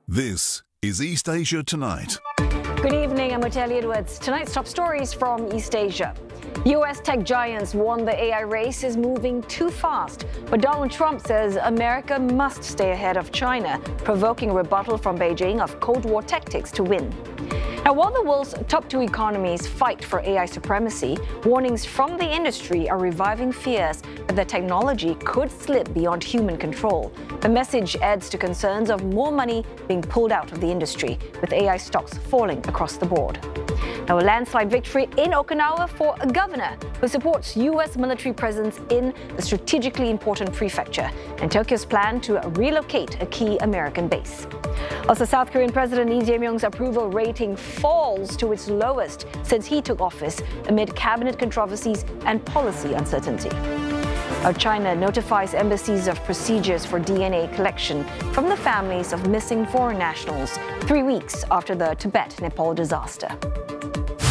This is East Asia Tonight. Good evening, I'm Oteli Edwards. Tonight's top stories from East Asia. U.S. tech giants warn the AI race is moving too fast, but Donald Trump says America must stay ahead of China, provoking a rebuttal from Beijing of Cold War tactics to win. Now, while the world's top two economies fight for AI supremacy, warnings from the industry are reviving fears that the technology could slip beyond human control. The message adds to concerns of more money being pulled out of the industry, with AI stocks falling across the board. Now, a landslide victory in Okinawa for a governor who supports U.S. military presence in the strategically important prefecture, and Tokyo's plan to relocate a key American base. Also, South Korean President Lee Jae-myung's approval rating falls to its lowest since he took office amid cabinet controversies and policy uncertainty. China notifies embassies of procedures for DNA collection from the families of missing foreign nationals 3 weeks after the Tibet-Nepal disaster.